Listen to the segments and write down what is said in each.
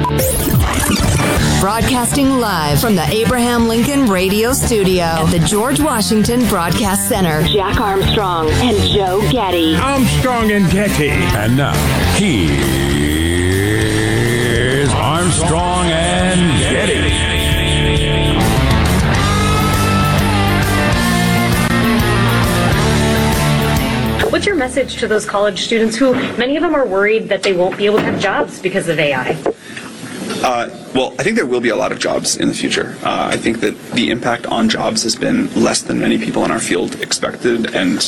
Broadcasting live from the Abraham Lincoln Radio Studio at the George Washington Broadcast Center. Jack Armstrong and Joe Getty. Armstrong and Getty. And now, here's Armstrong and Getty. What's your message to those college students who, many of them are worried that they won't be able to have jobs because of AI? Well, I think there will be a lot of jobs in the future. I think that the impact on jobs has been less than many people in our field expected, and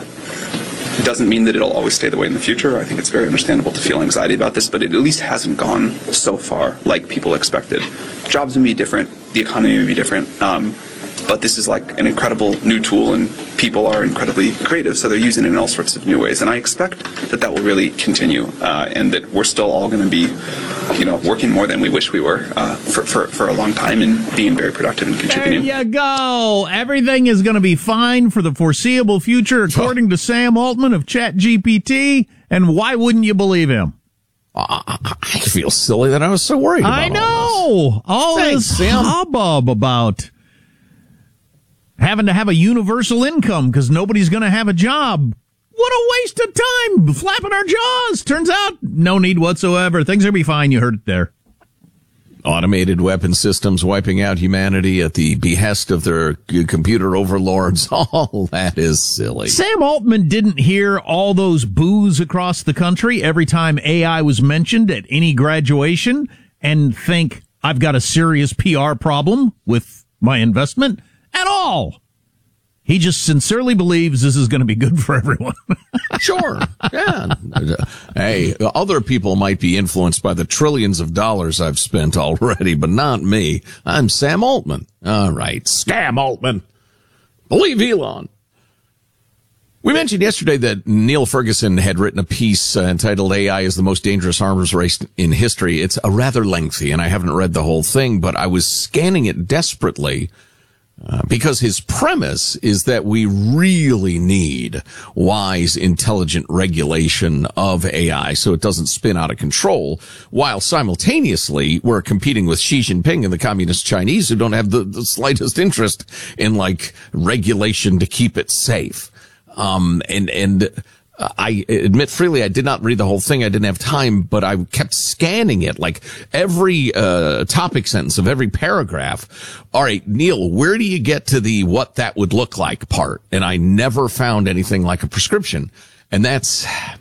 it doesn't mean that it'll always stay the way in the future. I think it's very understandable to feel anxiety about this, but it at least hasn't gone so far like people expected. Jobs may be different, the economy may be different, but this is like an incredible new tool, and people are incredibly creative, so they're using it in all sorts of new ways. And I expect that that will really continue, and that we're still all going to be, working more than we wish we were for a long time, and being very productive and contributing. There you go. Everything is going to be fine for the foreseeable future, according to Sam Altman of ChatGPT. And why wouldn't you believe him? I feel silly that I was so worried about I know. All this hubbub about having to have a universal income because nobody's going to have a job. What a waste of time flapping our jaws. Turns out, no need whatsoever. Things will be fine. You heard it there. Automated weapon systems wiping out humanity at the behest of their computer overlords. All that is silly. Sam Altman didn't hear all those boos across the country every time AI was mentioned at any graduation and think, I've got a serious PR problem with my investment at all. He just sincerely believes this is going to be good for everyone. Sure. Yeah. Hey, other people might be influenced by the trillions of dollars I've spent already, but not me. I'm Sam Altman. All right. Scam Altman. Believe Elon. We mentioned yesterday that Neil Ferguson had written a piece entitled AI is the most dangerous arms race in history. It's a rather lengthy, and I haven't read the whole thing, but I was scanning it desperately because his premise is that we really need wise, intelligent regulation of AI so it doesn't spin out of control, while simultaneously we're competing with Xi Jinping and the communist Chinese who don't have the slightest interest in regulation to keep it safe. I admit freely I did not read the whole thing. I didn't have time, but I kept scanning it, like every topic sentence of every paragraph. All right, Neil, where do you get to the what that would look like part? And I never found anything like a prescription. And that's